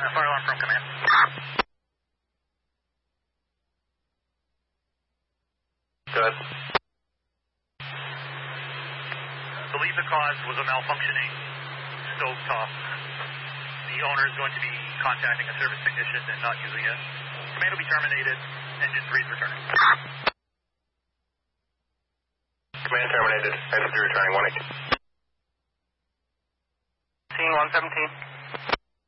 Fire alarm from command. Good. Believe the cause was a malfunctioning stove top. The owner is going to be contacting a service technician and not using it. Command will be terminated. Engine 3 is returning. Command terminated. Engine 3 returning. 1-8. Scene 117.